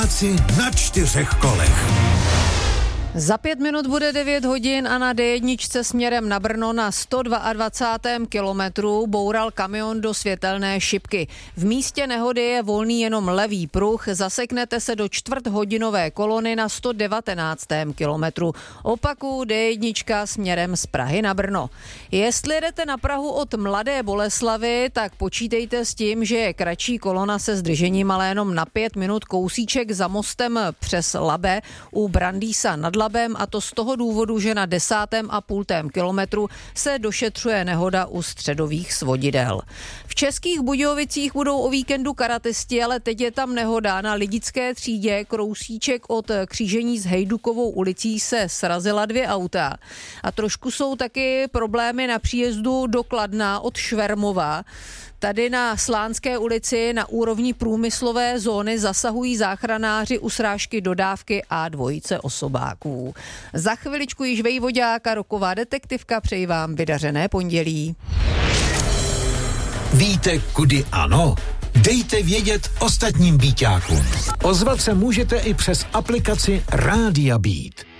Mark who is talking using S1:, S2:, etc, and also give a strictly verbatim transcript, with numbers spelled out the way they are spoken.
S1: Pražáci na čtyřech kolech.
S2: Za pět minut bude devět hodin a na dé jedna směrem na Brno na sto dvacátém druhém kilometru boural kamion do světelné šipky. V místě nehody je volný jenom levý pruh, zaseknete se do čtvrthodinové kolony na sto devatenáctém kilometru. Opaku dé jedna směrem z Prahy na Brno. Jestli jedete na Prahu od Mladé Boleslavi, tak počítejte s tím, že je kratší kolona se zdržením, ale jenom na pět minut kousíček za mostem přes Labe u Brandýsa nad Labem, a to z toho důvodu, že na desátém a půltém kilometru se došetřuje nehoda u středových svodidel. V Českých Budějovicích budou o víkendu karatisti, ale teď je tam nehoda na Lidické třídě. Krousíček od křížení s Hejdukovou ulicí se srazila dvě auta. A trošku jsou taky problémy na příjezdu do Kladna od Švermova. Tady na Slánské ulici na úrovni průmyslové zóny zasahují záchranáři u srážky dodávky á dva osobáků. Za chviličku již Vejvodák a roková detektivka, přeji vám vydařené pondělí.
S1: Víte, kudy ano? Dejte vědět ostatním Bíťákům. Ozvat se můžete i přes aplikaci Rádia Beat.